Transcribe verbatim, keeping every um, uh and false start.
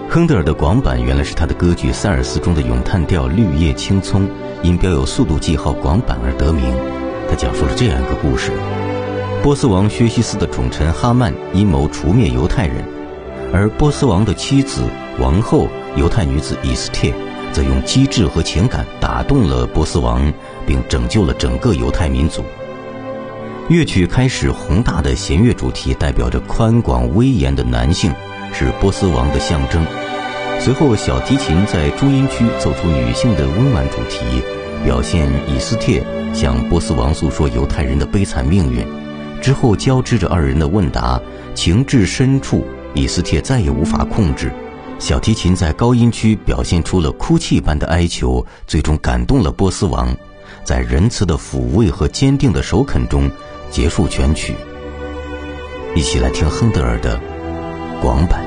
亨德尔的广版原来是他的歌剧《塞尔斯》中的咏叹调《绿叶青葱》，因标有速度记号广版而得名。他讲述了这样一个故事：波斯王薛西斯的宠臣哈曼阴谋除灭犹太人，而波斯王的妻子王后犹太女子以斯帖则用机智和情感打动了波斯王，并拯救了整个犹太民族。乐曲开始宏大的弦乐主题代表着宽广威严的男性，是波斯王的象征。随后小提琴在中音区奏出女性的温婉主题，表现以斯帖向波斯王诉说犹太人的悲惨命运。之后交织着二人的问答，情至深处，以斯帖再也无法控制。小提琴在高音区表现出了哭泣般的哀求，最终感动了波斯王，在仁慈的抚慰和坚定的首肯中结束全曲。一起来听亨德尔的广版。